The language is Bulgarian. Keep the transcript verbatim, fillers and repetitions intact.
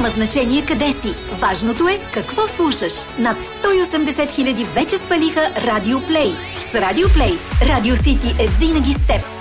Няма значение къде си. Важното е какво слушаш. Над сто и осемдесет хиляди вече свалиха Радио Плей. С Радио Плей Радио Сити е винаги с теб.